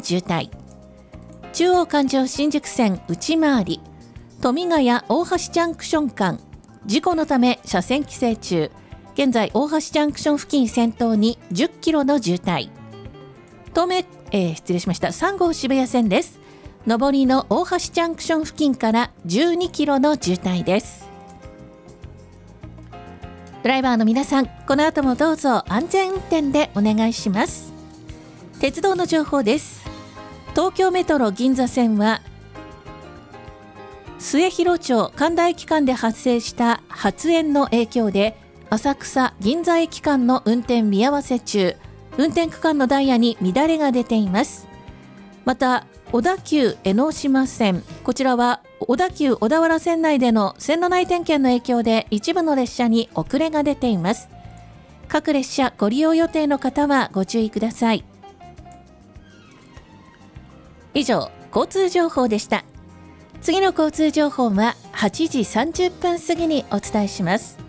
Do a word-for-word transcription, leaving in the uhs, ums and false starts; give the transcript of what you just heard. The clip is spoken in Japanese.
渋滞。中央環状新宿線内回り富ヶ谷大橋ジャンクション間、事故のため車線規制中。現在大橋ジャンクション付近先頭にじゅっキロの渋滞。東名、えー、失礼しましたさん号渋谷線です。上りの大橋ジャンクション付近からじゅうにキロの渋滞です。ドライバーの皆さん、この後もどうぞ安全運転でお願いします。鉄道の情報です。東京メトロ銀座線は末広町神田駅間で発生した発煙の影響で浅草銀座駅間の運転見合わせ中、運転区間のダイヤに乱れが出ています。また小田急江ノ島線、こちらは小田急小田原線内での線路内点検の影響で一部の列車に遅れが出ています。各列車ご利用予定の方はご注意ください。以上、交通情報でした。次の交通情報ははちじさんじゅっぷん過ぎにお伝えします。